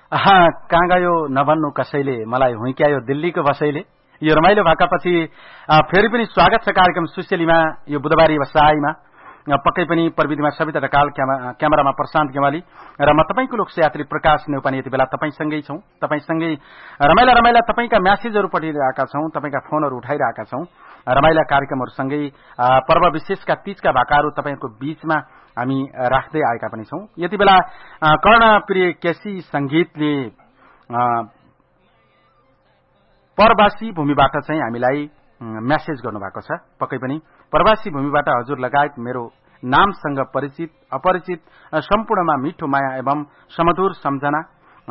कहाँ गयो नभन्नु कसैले, मलाई हुइक्यायो दिल्लीको बसैले। यो रमाइलो भाकापछि फेरि पनि स्वागत छ कार्यक्रम सुशेलीमा। यो बुधबारी बसाईमा पक्कै पनि प्रविधिमा सविता ढकाल, क्यामेरामा प्रशान्त गेवाली र म तपाईंको लोकयात्री प्रकाश नेउपाने यति बेला तपाईंसँगै छौं। तपाईंसँगै रमाइला रमाइला तपाईंका म्यासेजहरू पठाइरहेका छौं, तपाईंका फोनहरू उठाइरहेका छौं। रमाइला कार्यक्रमहरूसँगै पर्व विशेषका तीजका भाकाहरू तपाईंको बीचमा हामी राख्दै आएका पनि छौं। यति बेला कर्णप्रिय केसी संगीतले प्रवासी भूमिबाट चाहिँ हामीलाई मेसेज गर्नुभएको छ। पक्कै पनि प्रवासी भूमिबाट हजुर लगायत मेरो नामसँग परिचित अपरिचित सम्पूर्णमा मिठो माया एवं समधुर सम्झना।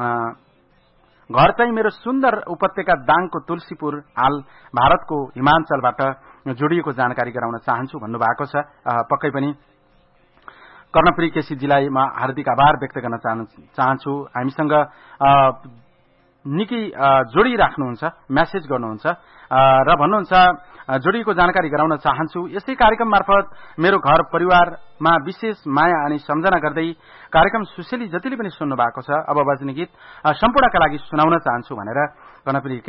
घर चाहिँ मेरो सुन्दर उपत्यका दाङको तुलसीपुर, हाल भारतको हिमाञ्चलबाट जोडिएको जानकारी गराउन चाहन्छु भन्नुभएको छ। पक्कै पनि कर्णप्रिय केसीजीलाई म हार्दिक आभार व्यक्त गर्न चाहन्छु। हामीसँग निकै जोडिराख्नुहुन्छ, मेसेज गर्नुहुन्छ र भन्नुहुन्छ जोडिएको जानकारी गराउन चाहन्छु। यसै कार्यक्रम मार्फत मेरो घर परिवारमा विशेष माया अनि सम्झना गर्दै कार्यक्रम सुशेली जतिले पनि सुन्नु भएको छ अब बज्ने गीत सम्पूर्णका लागि सुनाउन चाहन्छु भनेर कर्णप्रिय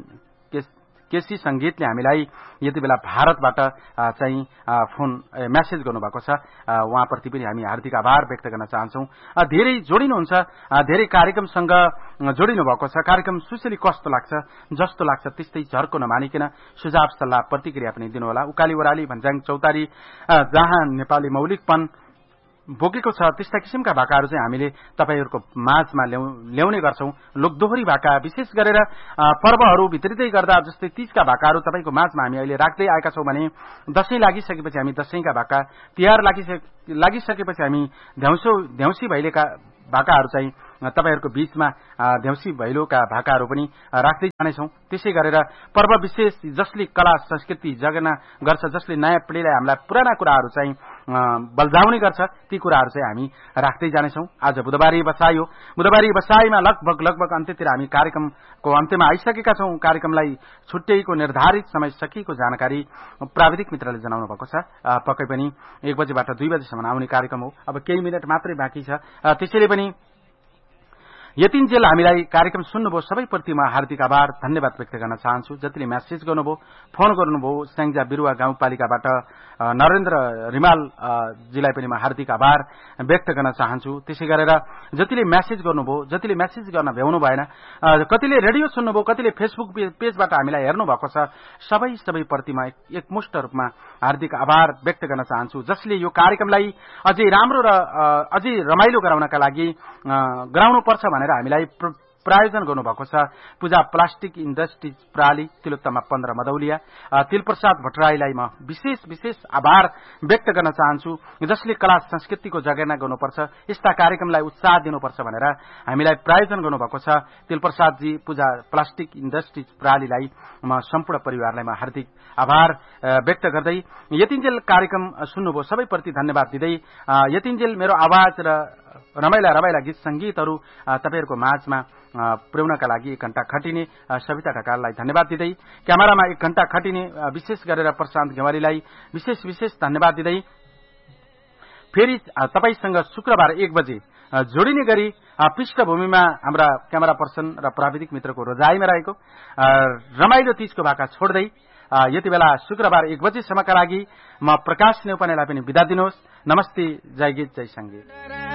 केसी संगीतले हामीलाई यति बेला भारतबाट चाहिँ फोन मेसेज गर्नुभएको छ। उहाँप्रति पनि हामी हार्दिक आभार व्यक्त गर्न चाहन्छौं। धेरै जोडिनुहुन्छ, धेरै कार्यक्रमसँग जोडिनु भएको छ। कार्यक्रम सुशेली कस्तो लाग्छ, जस्तो लाग्छ त्यस्तै झर्को नमानिकन सुझाव सल्लाह प्रतिक्रिया पनि दिनुहोला। उकाली ओराली भन्ज्याङ चौतारी जहाँ नेपाली मौलिकपन बोकेको छ त्यस्ता किसिमका भाकाहरू चाहिँ हामीले तपाईहरुको माझमा ल्याउने गर्छौं। लोकदोहोरी भाका विशेष गरेर पर्वहरू भित्रिँदै गर्दा जस्तै तीजका भाकाहरू तपाईको माझमा हामी अहिले राख्दै आएका छौं भने दशैं लागिसकेपछि हामी दशैंका भाका, तिहार लागिसकेपछि हामी देउसी भैलेका भाकाहरू चाहिँ तपाईहरुको बीचमा देउसी भैलोका भाकाहरू पनि राख्दै जानेछौं। त्यसै गरेर पर्व विशेष जसले कला संस्कृति जगना गर्छ, जसले नयाँ पिढीलाई हामीलाई पुराना कुराहरू चाहिँ बल्झाउने गर्छ, ती कुराहरू चाहिँ हामी राख्दै जानेछौं। आज बुधबारी बसाई हो। बुधबारी बसाईमा लगभग अन्त्यतिर हामी कार्यक्रमको अन्त्यमा आइसकेका छौं। कार्यक्रमलाई छुट्याइएको निर्धारित समय सकिएको जानकारी प्राविधिक मित्रले जनाउनु भएको छ। पक्कै पनि 1 बजेबाट 2 बजेसम्म आउने कार्यक्रम हो। अब केही मिनेट मात्रै बाँकी छ। त्यसैले पनि यतिन्जेल हामीलाई कार्यक्रम सुन्नुभयो सबैप्रति म हार्दिक आभार धन्यवाद व्यक्त गर्न चाहन्छु। जतिले मेसेज गर्नुभयो, फोन गर्नुभयो, स्याङ्जा बिरुवा गाउँपालिकाबाट नरेन्द्र रिमाल जीलाई पनि म हार्दिक आभार व्यक्त गर्न चाहन्छु। त्यसै गरेर जतिले मेसेज गर्नुभयो, जतिले मेसेज गर्न भ्याउनु भएन, कतिले रेडियो सुन्नुभयो, कतिले फेसबुक पेजबाट हामीलाई हेर्नु भएको छ, सबै प्रतिमा एकमुष्ट रूपमा हार्दिक आभार व्यक्त गर्न चाहन्छु। जसले यो कार्यक्रमलाई अझै राम्रो र अझै रमाइलो गराउनका लागि गराउनु पर्छ भनेर हामीलाई प्रायोजन गर्नुभएको छ। पूजा प्लास्टिक इन्डस्ट्रिज प्राली तिलोत्तमा 15 मदौलिया तिलप्रसाद भट्टराईलाई म विशेष आभार व्यक्त गर्न चाहन्छु। जसले कला संस्कृतिको जगेर्ना गर्नुपर्छ, यस्ता कार्यक्रमलाई उत्साह दिनुपर्छ भनेर हामीलाई प्रायोजन गर्नुभएको छ। तिलप्रसाद जी, पूजा प्लास्टिक इन्डस्ट्रिज प्रालीलाई म सम्पूर्ण परिवारलाई म हार्दिक आभार व्यक्त गर्दै यतिन्जेल कार्यक्रम सुन्नुभयो सबैप्रति धन्यवाद दिँदै यतिन्जेल मेरो आवाज र रमाइला गीत संगीतहरू तपाईहरुको माझमा पुर्याउनका लागि 1 घण्टा खटिने सविता ढकाललाई धन्यवाद दिँदै क्यामेरामा 1 घण्टा खटिने विशेष गरेर प्रशान्त गेवालीलाई विशेष धन्यवाद दिँदै फेरि तपाईसँग शुक्रबार 1 बजे जोडिने गरी पृष्ठभूमिमा हाम्रा क्यामेरा पर्सन र प्राविधिक मित्रको रोजाइमा रहेको रमाइलो तीजको भाका छोड्दै यति बेला शुक्रबार 1 बजेसम्मका लागि म प्रकाश नेउपानेलाई पनि बिदा दिनुहोस्। नमस्ते, जय गीत, जय संगीत।